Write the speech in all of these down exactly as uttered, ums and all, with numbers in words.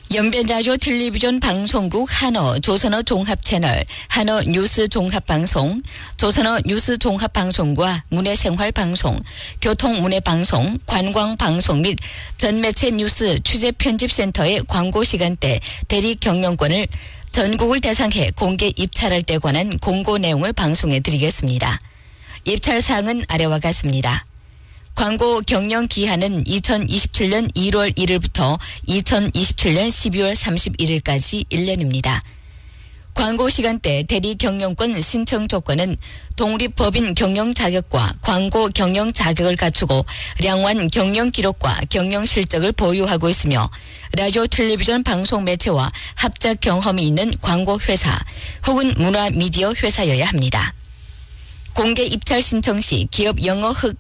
연변라디오 텔레비전 방송국 한어 조선어 종합채널 한어 뉴스 종합방송, 조선어 뉴스 종합방송과 문해생활방송, 교통문해방송, 관광방송 및 전매체 뉴스 취재편집센터의 광고시간대 대리 경영권을 전국을 대상해 공개 입찰할 때 관한 공고 내용을 방송해 드리겠습니다. 입찰 사항은 아래와 같습니다. 광고 경영 기한은 이천이십칠년 일월 일일부터 이천이십칠년 십이월 삼십일일까지 일 년입니다. 광고 시간대 대리 경영권 신청 조건은 독립법인 경영 자격과 광고 경영 자격을 갖추고 량완 경영 기록과 경영 실적을 보유하고 있으며 라디오 텔레비전 방송 매체와 합작 경험이 있는 광고 회사 혹은 문화 미디어 회사여야 합니다. 공개 입찰 신청 시 기업 영어 흑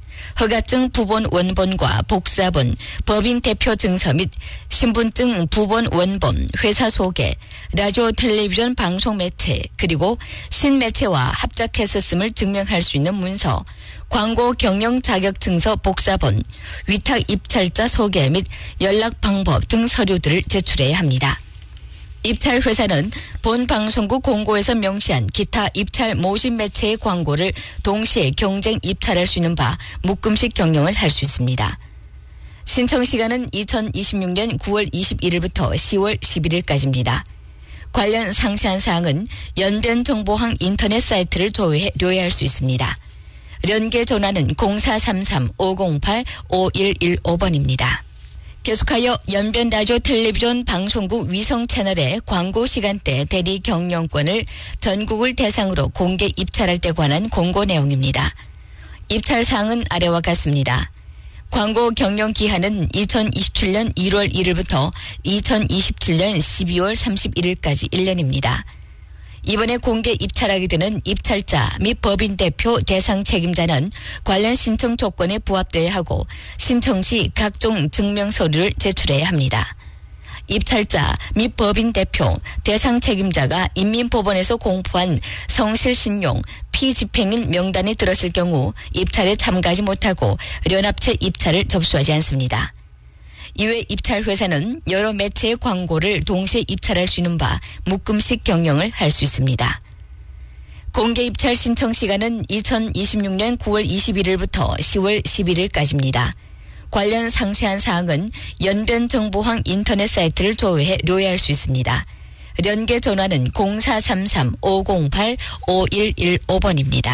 허가증 부본 원본과 복사본, 법인 대표 증서 및 신분증 부본 원본, 회사 소개, 라디오 텔레비전 방송 매체, 그리고 신매체와 합작했었음을 증명할 수 있는 문서, 광고 경영 자격 증서 복사본, 위탁 입찰자 소개 및 연락 방법 등 서류들을 제출해야 합니다. 입찰 회사는 본 방송국 공고에서 명시한 기타 입찰 모집 매체의 광고를 동시에 경쟁 입찰할 수 있는 바 묶음식 경영을 할 수 있습니다. 신청 시간은 이천이십육년 구월 이십일일부터 시월 십일일까지입니다. 관련 상세한 사항은 연변정보항 인터넷 사이트를 조회해 료해할 수 있습니다. 연계 전화는 공사삼삼 오공팔 오일일오번입니다. 계속하여 연변 라디오 텔레비전 방송국 위성 채널의 광고 시간대 대리 경영권을 전국을 대상으로 공개 입찰할 때 관한 공고 내용입니다. 입찰 사항은 아래와 같습니다. 광고 경영 기한은 이천이십칠년 일월 일일부터 이천이십칠년 십이월 삼십일일까지 일 년입니다. 이번에 공개 입찰하게 되는 입찰자 및 법인 대표 대상 책임자는 관련 신청 조건에 부합되어야 하고 신청 시 각종 증명 서류를 제출해야 합니다. 입찰자 및 법인 대표 대상 책임자가 인민법원에서 공포한 성실신용 피집행인 명단에 들었을 경우 입찰에 참가하지 못하고 연합체 입찰을 접수하지 않습니다. 이외 입찰 회사는 여러 매체의 광고를 동시에 입찰할 수 있는 바 묶음식 경영을 할 수 있습니다. 공개 입찰 신청 시간은 이천이십육년 구월 이십일일부터 시월 십일일까지입니다. 관련 상세한 사항은 연변정보항 인터넷 사이트를 조회해 료해할 수 있습니다. 연계 전화는 공사삼삼 오공팔 오일일오번입니다.